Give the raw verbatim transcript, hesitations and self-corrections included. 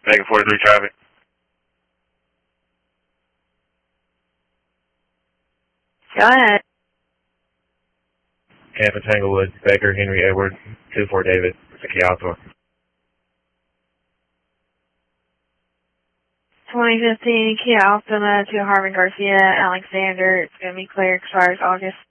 Megan forty-three traffic. Go ahead. Tampa Tanglewood, Baker, Henry, Edward, two four David. It's a Kia Altima. twenty fifteen Kia Altima to Harvey Garcia, Alexander. It's going to be clear, expires August